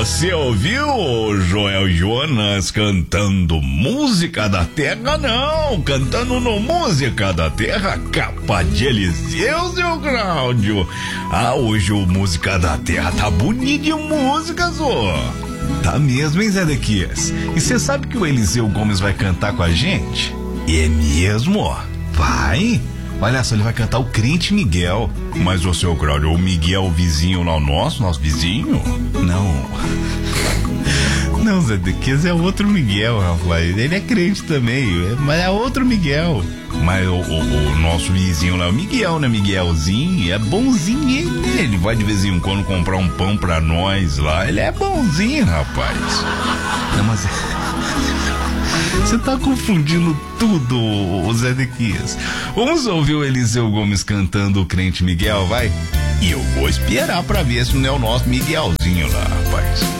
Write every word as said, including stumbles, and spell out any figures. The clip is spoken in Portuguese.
Você ouviu o Joel Jonas cantando Música da Terra? Não, cantando no Música da Terra, capa de Eliseu, seu Cláudio. Ah, hoje o Música da Terra tá bonito de músicas, ó. Tá mesmo, hein, Zé Dequias? E você sabe que o Eliseu Gomes vai cantar com a gente? É mesmo, ó. Vai? Olha só, ele vai cantar o Crente Miguel. Mas o seu Cláudio, o Miguel, o vizinho lá, o nosso, nosso vizinho? Não. Não, Zé Dequias é outro Miguel, rapaz. Ele é crente também, mas é outro Miguel. Mas o, o, o nosso vizinho lá, o Miguel, né? Miguelzinho, é bonzinho. Ele, ele vai de vez em quando comprar um pão pra nós lá. Ele é bonzinho, rapaz. Não, mas... Você tá confundindo tudo, o Zé Dequias. Vamos ouvir o Eliseu Gomes cantando o Crente Miguel, vai? E eu vou esperar pra ver se não é o nosso Miguelzinho lá, rapaz.